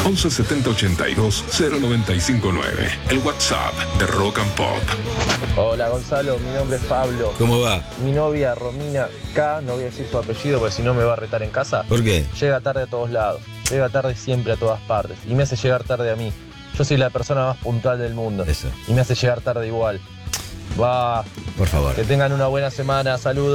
11 70 82 0959. El WhatsApp de Rock and Pop. Hola Gonzalo, mi nombre es Pablo. ¿Cómo va? Mi novia Romina K, no voy a decir su apellido porque si no me va a retar en casa. ¿Por qué? Llega tarde a todos lados, llega tarde siempre a todas partes y me hace llegar tarde a mí. Yo soy la persona más puntual del mundo. Eso. Y me hace llegar tarde igual. Va. Por favor. Que tengan una buena semana, saludos.